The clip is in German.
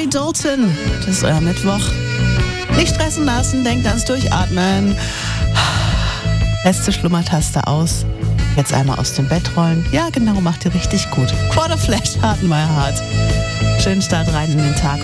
Dalton. Das ist euer Mittwoch. Nicht stressen lassen, denkt ans Durchatmen. Letzte Schlummertaste aus. Jetzt einmal aus dem Bett rollen. Ja, genau, macht ihr richtig gut. Quarter Flash, Hard in My Heart. Schönen Start rein in den Tag.